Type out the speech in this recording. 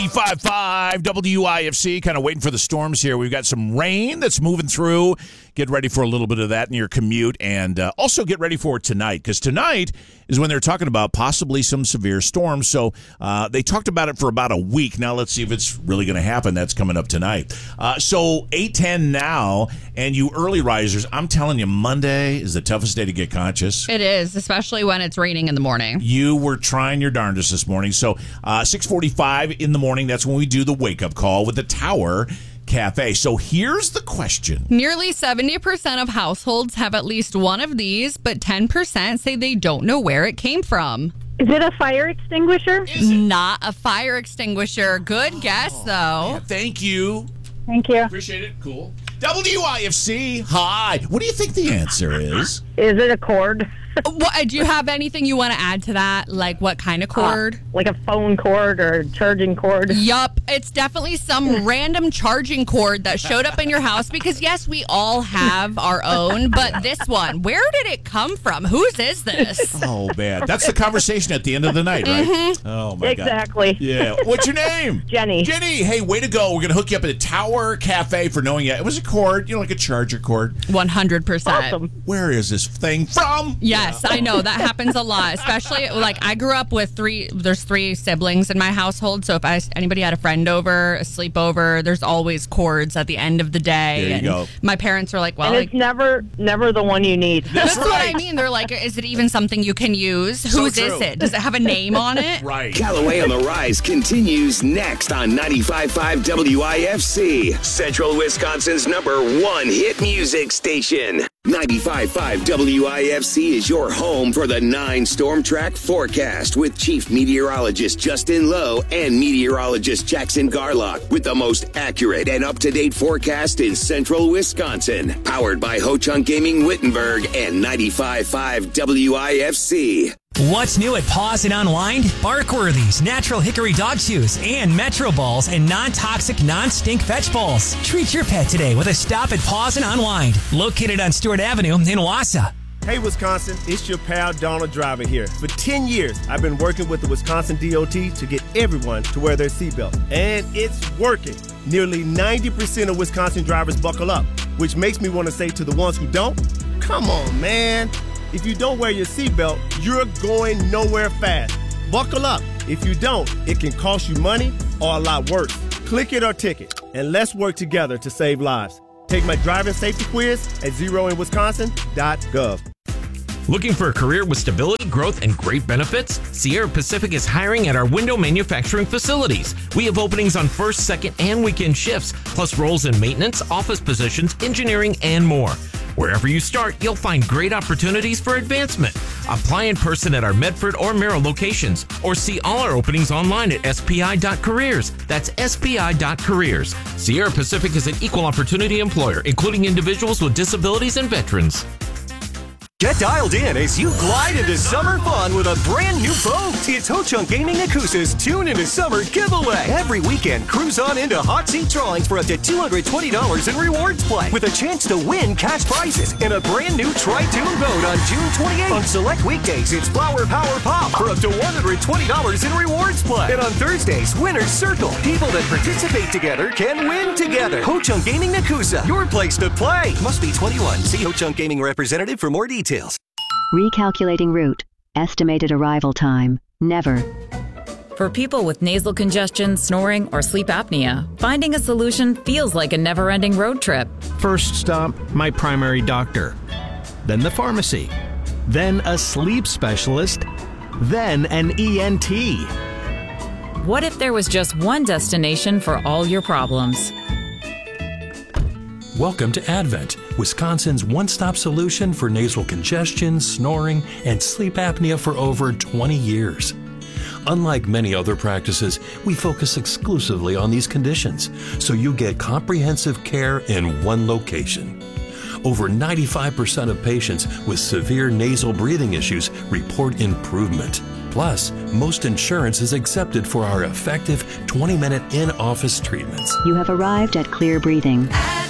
95.5 WIFC, kind of waiting for the storms here. We've got some rain that's moving through. Get ready for a little bit of that in your commute, and also get ready for tonight, because tonight is when they're talking about possibly some severe storms. So they talked about it for about a week. Now let's see if it's really going to happen. That's coming up tonight. So 8:10 now, and you early risers, I'm telling you, Monday is the toughest day to get conscious. It is, especially when it's raining in the morning. You were trying your darndest this morning. So 6:45 in the morning, that's when we do the wake-up call with the Tower Cafe. So here's the question. Nearly 70% of households have at least one of these, but 10% say they don't know where it came from. Is it a fire extinguisher? Not a fire extinguisher. Good guess, though. Yeah, thank you. Thank you. Appreciate it. Cool. WIFC, hi. What do you think the answer is? Is it a cord? Do you have anything you want to add to that? Like what kind of cord? Like a phone cord or a charging cord? Yup. It's definitely some random charging cord that showed up in your house because, yes, we all have our own, but this one, where did it come from? Whose is this? Oh, man. That's the conversation at the end of the night, right? Mm-hmm. Oh, my God. Exactly. Yeah. What's your name? Jenny. Jenny, hey, way to go. We're going to hook you up at a Tower Cafe for knowing it. It was a cord, like a charger cord. 100%. Awesome. Where is this thing from? Yes, I know. That happens a lot, especially, I grew up with there's three siblings in my household, so if anybody had a friend over, a sleepover, there's always cords at the end of the day. There you go. My parents are like, well... And it's never the one you need. That's right. what I mean. They're like, is it even something you can use? Whose is it? Does it have a name on it? Right. Callaway on the Rise continues next on 95.5 WIFC, Central Wisconsin's #1 hit music station. 95.5 WIFC is your home for the 9-storm track forecast with Chief Meteorologist Justin Lowe and Meteorologist Jackson Garlock with the most accurate and up-to-date forecast in Central Wisconsin. Powered by Ho-Chunk Gaming Wittenberg and 95.5 WIFC. What's new at Paws and Unwind? Barkworthy's, natural hickory dog chews, and Metro Balls and non-toxic, non-stink fetch bowls. Treat your pet today with a stop at Paws and Unwind, located on Stewart Avenue in Wausau. Hey Wisconsin, it's your pal Donald Driver here. For 10 years, I've been working with the Wisconsin DOT to get everyone to wear their seatbelt. And it's working. Nearly 90% of Wisconsin drivers buckle up, which makes me want to say to the ones who don't, come on, man. If you don't wear your seatbelt, you're going nowhere fast. Buckle up. If you don't, it can cost you money or a lot worse. Click it or ticket, and let's work together to save lives. Take my driving safety quiz at zeroinwisconsin.gov. Looking for a career with stability, growth, and great benefits? Sierra Pacific is hiring at our window manufacturing facilities. We have openings on first, second, and weekend shifts, plus roles in maintenance, office positions, engineering, and more. Wherever you start, you'll find great opportunities for advancement. Apply in person at our Medford or Merrill locations, or see all our openings online at spi.careers. That's spi.careers. Sierra Pacific is an equal opportunity employer, including individuals with disabilities and veterans. Get dialed in as you glide into summer fun with a brand new boat. It's Ho-Chunk Gaming Nakusa's Tune Into Summer giveaway. Every weekend, cruise on into hot seat drawings for up to $220 in rewards play with a chance to win cash prizes and a brand new Tri-Tune boat on June 28th. On select weekdays, it's Flower Power Pop for up to $120 in rewards play. And on Thursdays, Winner's Circle. People that participate together can win together. Ho-Chunk Gaming Nakusa, your place to play. Must be 21. See Ho-Chunk Gaming representative for more details. Recalculating route. Estimated arrival time. Never. For people with nasal congestion, snoring, or sleep apnea, finding a solution feels like a never-ending road trip. First stop, my primary doctor. Then the pharmacy. Then a sleep specialist. Then an ENT. What if there was just one destination for all your problems? Welcome to Advent, Wisconsin's one-stop solution for nasal congestion, snoring, and sleep apnea for over 20 years. Unlike many other practices, we focus exclusively on these conditions, so you get comprehensive care in one location. Over 95% of patients with severe nasal breathing issues report improvement. Plus, most insurance is accepted for our effective 20-minute in-office treatments. You have arrived at Clear Breathing.